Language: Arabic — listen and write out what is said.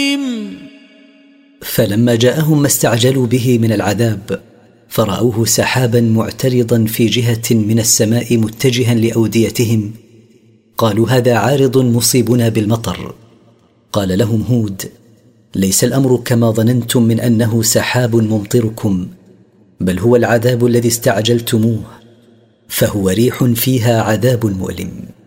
فلما جاءهم ما استعجلوا به من العذاب فرأوه سحابا معترضا في جهة من السماء متجها لأوديتهم، قالوا هذا عارض مصيبنا بالمطر. قال لهم هود: ليس الأمر كما ظننتم من أنه سحاب ممطركم، بل هو العذاب الذي استعجلتموه، فهو ريح فيها عذاب مؤلم.